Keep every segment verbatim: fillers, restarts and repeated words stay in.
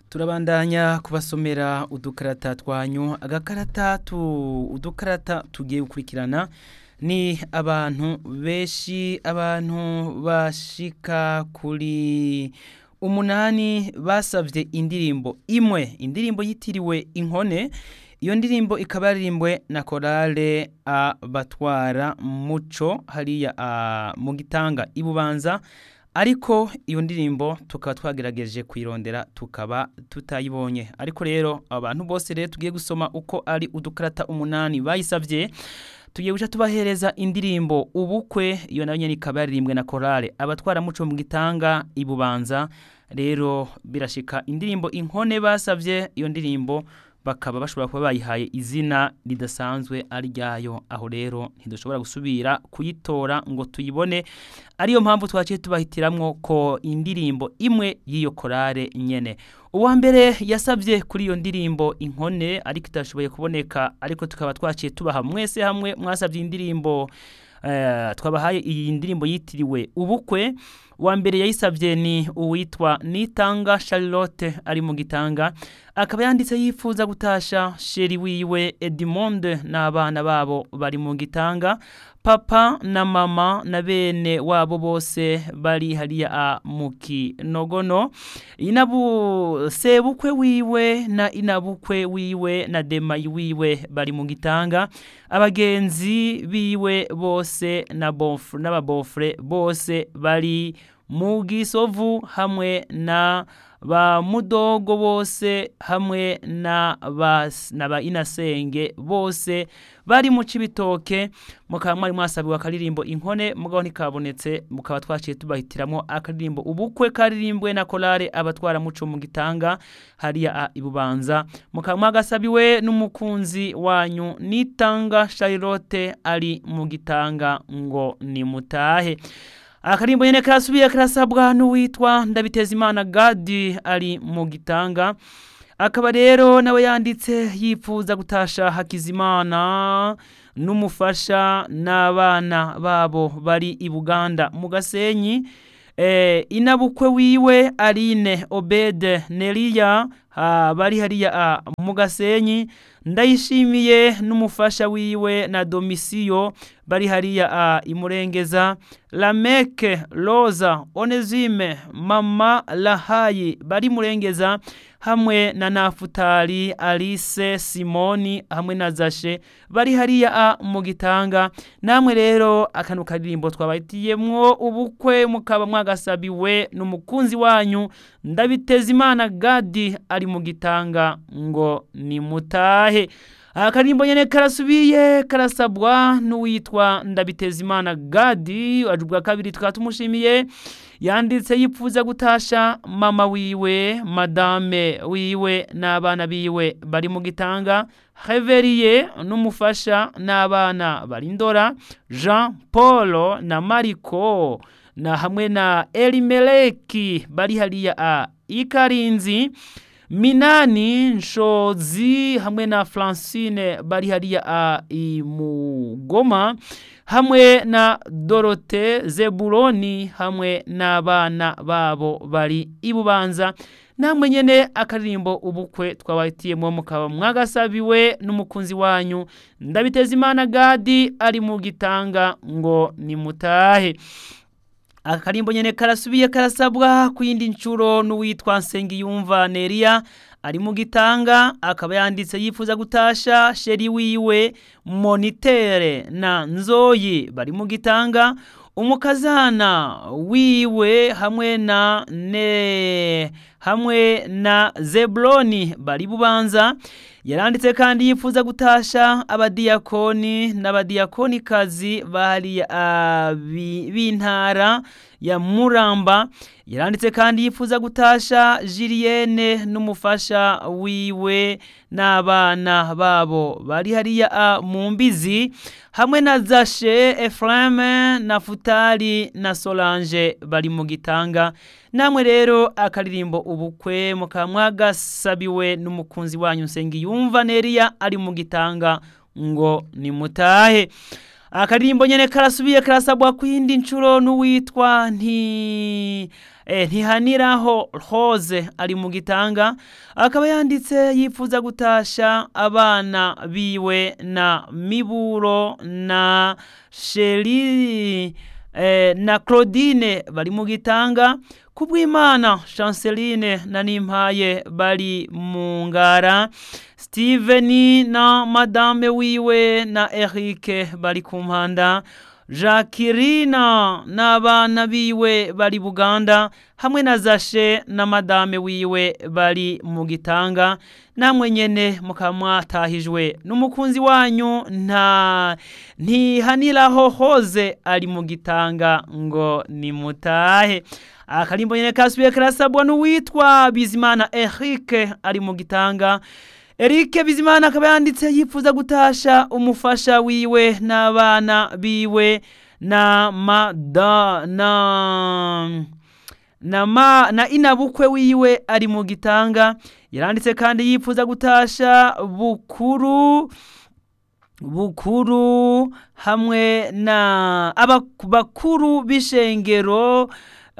Turabandanya kubasomera udukarata twanyu agakarata tu udukarata tugiye gukurikirana ni abantu beshi abantu bashika kuri umunani basavye indirimbo imwe indirimbo yitiriwe inkone iyo ndirimbo ikaba yaririmbwe na korale abatwara muco hariya mu Gitanga ibubanza ariko iyo ndirimbo tukaba twagerageje kwirondera tukaba tutayibonye ariko rero abantu bose rero tugiye gusoma uko ari udukarata umunani bayisavye tugiye guca tubahereza indirimbo ubukwe iyo nayo nyene ikaba yaririmbwe na korale abatwara muco mu Gitanga ibubanza rero birashika indirimbo inkone basavye iyo ndirimbo bakaba bashobora kuba bayihaye izina ridasanzwe ari ryayo aho rero ntidushobora gusubira kuyitora ngo tuyibone ariyo mpamvu twaciye tubahitiramwo ko indirimbo imwe y'iyo korale nyene uwa mbere yasavye kuri iyo ndirimbo inkone ariko itashoboye kuboneka ariko tukaba twaciye tubaha mwese hamwe mwasavye indirimbo Uh, twabahaye iyi ndirimbo yitiriwe ubukwe wa mbere yayisavye ni uwitwa Nitanga Charlotte ari mu Gitanga akaba yanditse yifuza gutasha sheri wiwe Edmond n'abana babo bari mu Gitanga papa na mama na bene wabo bose bari hariya mu Kinogono inabu sebukwe wiwe na inabukwe wiwe na demayi wiwe bari mu Gitanga abagenzi biwe bose na bonfre n'ababofre bose bari mu Gisovu hamwe na ba mudogo bose hamwe na bas naba inasenge bose bari mu Cibitoke mukaba mwari mwasabiwe akaririmbo inkone mugabo ntikabonetse mukaba twaciye tubahitiramo akaririmbo ubukwe karirimbwe na korale abatwara muco mu Gitanga hariya ibubanza mukaba mwagasabiwe n'umukunzi wanyu Nitanga Charlotte ari mu Gitanga ngo ni mutahe akarimbo nyene karasubiye karasabwa n'uwitwa Ndabitezimana Gadi ari mu Gitanga akaba rero nawe yanditse yifuza gutasha Hakizimana n'umufasha n'abana babo bari i Buganda mu Gasenyi eh inabukwe wiwe Aline Obede Nelia ha bari hariya mu Gasenyi ndayishimiye n'umufasha wiwe na Domisiyo bari hariya imurengeza Lameke Rosa Onezime mama Lahayi bari murengeza hamwe na Nafutali Alice Simoni hamwe na Zashe bari hariya mu Gitanga namwe rero akanu karirimbo twabayitiyemwo ubukwe mukaba mwagasabiwe n'umukunzi wanyu Ndabitezimana Gadi ari mu Gitanga ngo ni mutahe akarimbo nyene karasubiye karasabwa n'uwitwa Ndabitezimana Gadi ajubwa kabiri twatumushimiye yanditse yifuza gutasha mama wiwe madame wiwe n'abana biwe bari mu Gitanga Reveriye n'umufasha n'abana bari Ndora Jean Paul na Mariko na hamwe na Elimeleki bari hariya a Ikarinzi Minani Nshozi hamwe na Francine bari hariya a Imugoma hamwe na Dorote Zebuloni hamwe n'abana babo bari ibubanza namwe nyene akaririmbo ubukwe twabahitiyemo mukaba mwagasabiwe n'umukunzi wanyu Ndabitezimana Gadi ari mu Gitanga ngo ni mutahe akarimbo nyene karasubiye karasabwa kuyindi ncuro n'uwitwa Nsengiyumva Neria ari mu Gitanga akaba yanditse yifuza gutasha sheri wiwe Monitere na Nzoyi bari mu Gitanga umukazana wiwe hamwe na ne hamwe na Zebloni bari Bubanza yaranditse kandi yifuza gutasha abadiyakoni n'abadiyakoni kazi bari b'intara ya Muramba yaranditse kandi yifuza gutasha Julienne n'umufasha wiwe n'abana babo bari hariya mu Mbizi hamwe na Zashe Efreme na Futali na Solange bari mu Gitanga namwe rero akaririmbo ubukwe mukamwa gasabiwe n'umukunzi wanyu Nsengiyumva Neria ari mu Gitanga ngo ni mutahe akaririmbo nyene karasubiye karasabwa kwindi ncuro n'uwitwa nti eh, ntihaniraho Rose ari mu Gitanga, akaba yanditse yifuza gutasha abana biwe na Miburo na Sheri eh, na Claudine bari mu Gitanga, Kubwimana Chanceline na Nimpaye bari mu Ngara, Steven na madame wiwe na Eric bari ku Mpanda, Jacqueline n'abana biwe bari Buganda, hamwe na Zashe na madame wiwe bari mu Gitanga. Namwe nyene mukamwatahijwe n'umukunzi wanyu nta ntihaniraho Hoze ari mu Gitanga ngo nimutahe. Akarimbo nyene kasubiye karasabwa n'uwitwa Bizimana Eric ari mu Gitanga. Eric Bizimana akaba yanditse yifuza gutasha umufasha wiwe n'abana biwe na mada na na ma na inabukwe wiwe ari mu Gitanga. Yaranditse kandi yifuza gutasha bukuru bukuru hamwe na abakuru b'ishengero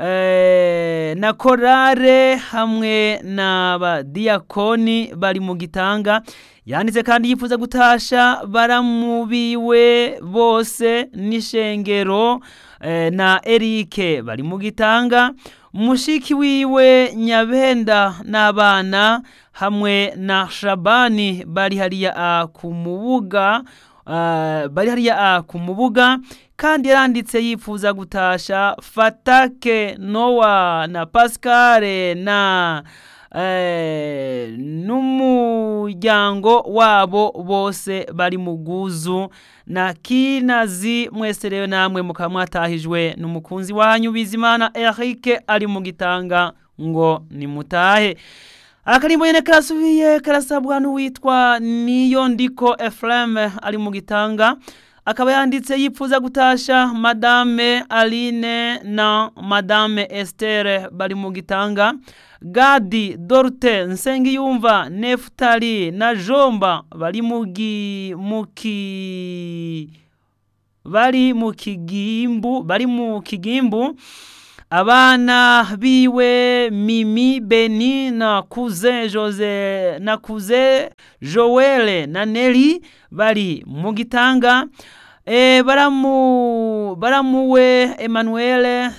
Eh, na korare hamwe na badiakoni bari mu Gitanga. Yanditse kandi yifuza gutasha baramubiwe bose n'ishengero eh, na Eric bari mu Gitanga, mushiki wiwe Nyabenda n'abana hamwe na Shabani bari hariya ku Mubuga uh, bari hariya ku Mubuga. Kandi yaranditse yifuza gutasha Fatake Noah na Pascal na eh, n'umuryango wabo bose bari muguzu na Kinazi. Mwese rero namwe mukamwatahijwe n'umukunzi wanyu Bizimana Eric ari mu Gitanga ngo nimutahe. Akarimbo nyene karasubiye karasabwa n'uwitwa Niyondiko Ephraim ari mu Gitanga, akaba yanditse yifuza gutasha madame Aline na madame Esther bari mu Gitanga, Gadi Dorte Nsengiyumva Neftali na Jomba bari mugi muki bari mu Kigimbu bari mu Kigimbu, abana biwe Mimi Beni na Kuze Jose na Kuze Joel na Nelly bari mu Gitanga. E baramu baramuwe Emmanuel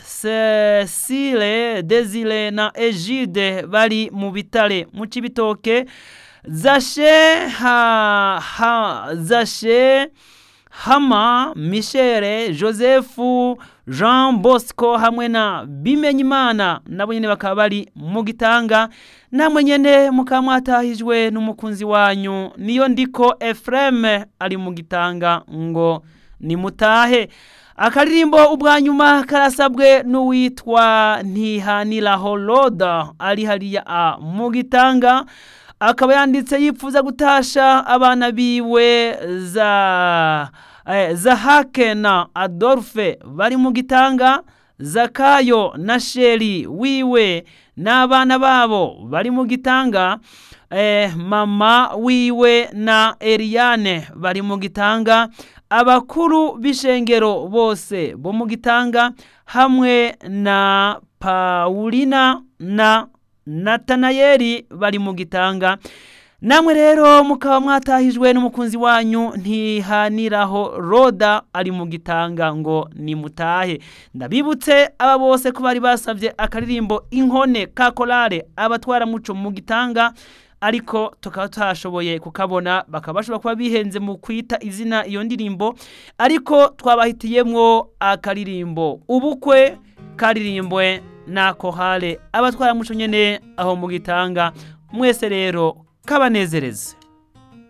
Cecile Desile na Egide bari mu Bitare mu Cibitoke. Zashe ha, ha Zashe Hama Michele Joseph Jean Bosco hamwe na Bimenyimana nabo nyene bakaba bari mu Gitanga. Namwe nyene mukamwatahijwe n'umukunzi wanyu Niyondiko Ephraim ari mu Gitanga ngo nimutahe. Akaririmbo ubwanyuma karasabwe n'uwitwa Ntihaniraho Roda ari hariya mu Gitanga, akaba yanditse yifuza gutasha abana biwe za eh, Zahake na Adolphe bari mu Gitanga, Zakayo na Sheri wiwe n'abana babo bari mu Gitanga, eh, mama wiwe na Eliane bari mu Gitanga, abakuru b'ishengero bose bo mu Gitanga hamwe na Paulina na Natanayeli bari mu Gitanga. Namwe rero mukaba mwatahijwe n'umukunzi wanyu Ntihaniraho Roda ari mu Gitanga ngo nimutahe. Ndabibutse aba bose ko bari basavye akaririmbo Inkone ka Korale abatwara muco mu Gitanga, ariko tukaba tashoboye kukabona, bakaba bashobora kuba bihenze mu kwita izina iyo ndirimbo, ariko twabahitiyemwo akaririmbo Ubukwe karirimbwe na Korale abatwara muco nyene aho mu Gitanga. Mwese rero kabanezereze.